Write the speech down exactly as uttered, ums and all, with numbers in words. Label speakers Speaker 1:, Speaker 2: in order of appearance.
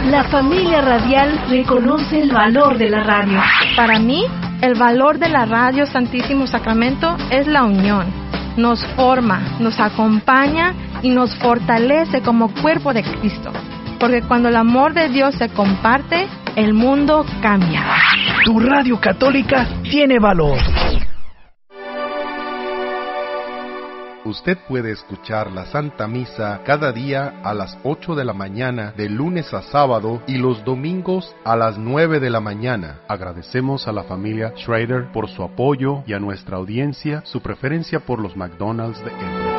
Speaker 1: La familia radial reconoce el valor de la radio.
Speaker 2: Para mí, el valor de la radio Santísimo Sacramento es la unión. Nos forma, nos acompaña y nos fortalece como cuerpo de Cristo. Porque cuando el amor de Dios se comparte, el mundo cambia.
Speaker 3: Tu radio católica tiene valor.
Speaker 4: Usted puede escuchar la Santa Misa cada día a las ocho de la mañana, de lunes a sábado, y los domingos a las nueve de la mañana. Agradecemos a la familia Schrader por su apoyo y a nuestra audiencia su preferencia por los McDonald's de Embry.